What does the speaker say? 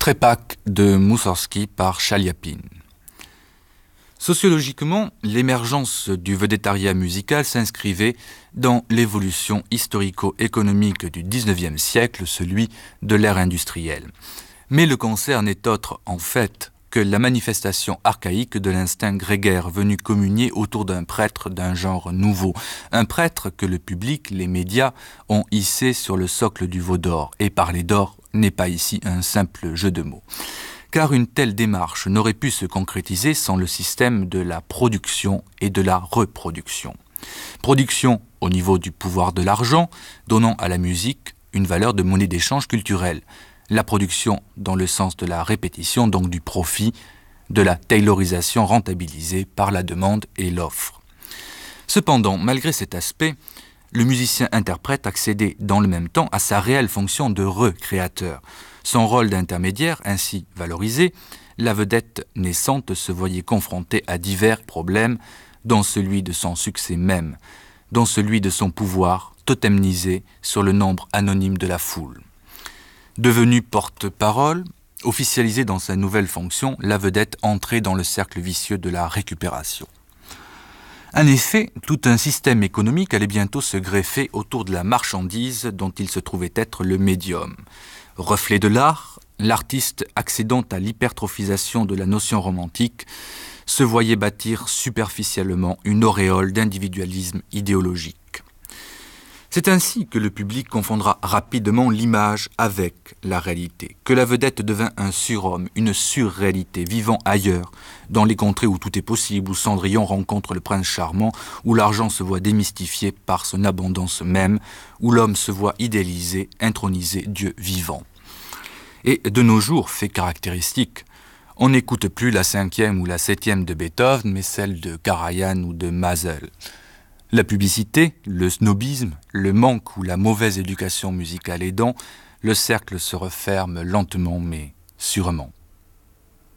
Trepak de Mussorgsky par Chaliapine. Sociologiquement, l'émergence du vedettariat musical s'inscrivait dans l'évolution historico-économique du XIXe siècle, celui de l'ère industrielle. Mais le concert n'est autre, en fait, que la manifestation archaïque de l'instinct grégaire venu communier autour d'un prêtre d'un genre nouveau. Un prêtre que le public, les médias, ont hissé sur le socle du veau d'or. Et parler d'or n'est pas ici un simple jeu de mots. Car une telle démarche n'aurait pu se concrétiser sans le système de la production et de la reproduction. Production au niveau du pouvoir de l'argent, donnant à la musique une valeur de monnaie d'échange culturelle. La production dans le sens de la répétition, donc du profit, de la taylorisation rentabilisée par la demande et l'offre. Cependant, malgré cet aspect, le musicien-interprète accédait dans le même temps à sa réelle fonction de recréateur. Son rôle d'intermédiaire ainsi valorisé, la vedette naissante se voyait confrontée à divers problèmes, dont celui de son succès même, dont celui de son pouvoir totémisé sur le nombre anonyme de la foule. Devenue porte-parole, officialisée dans sa nouvelle fonction, la vedette entrait dans le cercle vicieux de la récupération. En effet, tout un système économique allait bientôt se greffer autour de la marchandise dont il se trouvait être le médium. Reflet de l'art, l'artiste accédant à l'hypertrophisation de la notion romantique se voyait bâtir superficiellement une auréole d'individualisme idéologique. C'est ainsi que le public confondra rapidement l'image avec la réalité, que la vedette devint un surhomme, une surréalité, vivant ailleurs, dans les contrées où tout est possible, où Cendrillon rencontre le prince charmant, où l'argent se voit démystifié par son abondance même, où l'homme se voit idéalisé, intronisé, Dieu vivant. Et de nos jours, fait caractéristique, on n'écoute plus la 5e ou la 7e de Beethoven, mais celle de Karajan ou de Mazel. La publicité, le snobisme, le manque ou la mauvaise éducation musicale aidant, le cercle se referme lentement mais sûrement.